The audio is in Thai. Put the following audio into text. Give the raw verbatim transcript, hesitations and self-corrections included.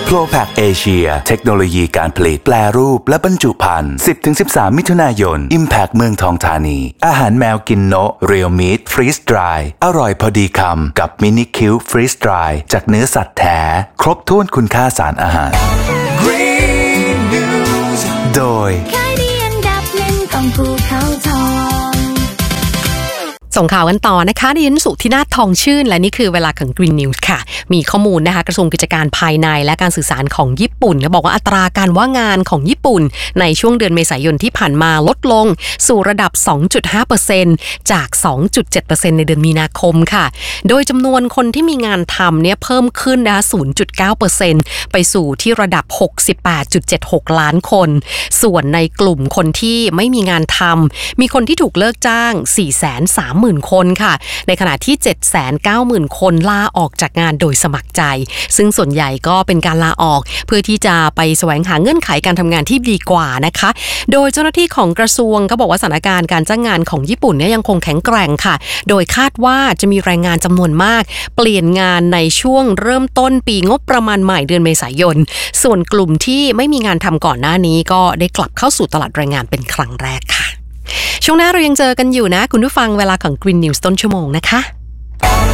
โปรแพคเอเชียเทคโนโลยีการผลิตแปรรูปและบรรจุภัณฑ์ สิบถึงสิบสาม มิถุนายน Impact เมืองทองธานีอาหารแมวกินโนะเรียลมีทฟรีสดรายอร่อยพอดีคำกับมินิคิวฟรีสดรายจากเนื้อสัตว์แท้ครบถ้วนคุณค่าสารอาหาร Green News โดยขายดีอันดับหนึ่งของภูเขาทองส่งข่าวกันต่อนะคะดิฉันสุธินาถทองชื่นและนี่คือเวลาของ Green News ค่ะมีข้อมูลนะคะกระทรวงกิจการภายในและการสื่อสารของญี่ปุ่นบอกว่าอัตราการว่างงานของญี่ปุ่นในช่วงเดือนเมษายนที่ผ่านมาลดลงสู่ระดับ สองจุดห้าเปอร์เซ็นต์ จาก สองจุดเจ็ดเปอร์เซ็นต์ ในเดือนมีนาคมค่ะโดยจำนวนคนที่มีงานทำเนี่ยเพิ่มขึ้นนะคะ ศูนย์จุดเก้าเปอร์เซ็นต์ ไปสู่ที่ระดับ หกสิบแปดจุดเจ็ดหก ล้านคนส่วนในกลุ่มคนที่ไม่มีงานทำมีคนที่ถูกเลิกจ้าง สี่แสนสามหมื่น คนค่ะในขณะที่ เจ็ดแสนเก้าหมื่น คนลาออกจากงานโดยสมัครใจซึ่งส่วนใหญ่ก็เป็นการลาออกเพื่อที่จะไปแสวงหาเงื่อนไขการทำงานที่ดีกว่านะคะโดยเจ้าหน้าที่ของกระทรวงก็บอกว่าสถานการณ์การจ้างงานของญี่ปุ่นเนี่ยยังคงแข็งแกร่งค่ะโดยคาดว่าจะมีแรงงานจำนวนมากเปลี่ยนงานในช่วงเริ่มต้นปีงบประมาณใหม่เดือนเมษายนส่วนกลุ่มที่ไม่มีงานทำก่อนหน้านี้ก็ได้กลับเข้าสู่ตลาดแรงงานเป็นครั้งแรกค่ะช่วงหน้าเรายังเจอกันอยู่นะคุณผู้ฟังเวลาของ Green News ต้นชั่วโมงนะคะ